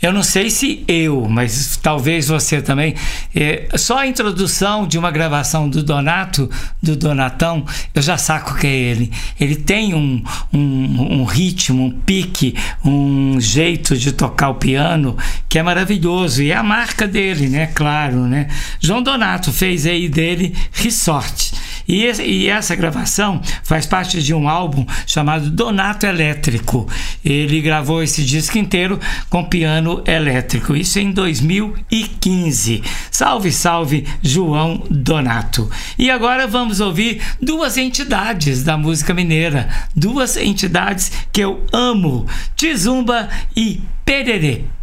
Eu não sei se eu, mas talvez você também. Só a introdução de uma gravação do Donato, do Donatão, eu já saco que é ele. Ele tem um ritmo, um pique, um jeito de tocar o piano que é maravilhoso. E é a marca dele, né? Claro, né? João Donato fez aí dele Resort. E essa gravação faz parte de um álbum chamado Donato Elétrico. Ele gravou esse disco inteiro com piano elétrico. Isso em 2015. Salve, salve, João Donato. E agora vamos ouvir duas entidades da música mineira. Duas entidades que eu amo. Tizumba e Pererê.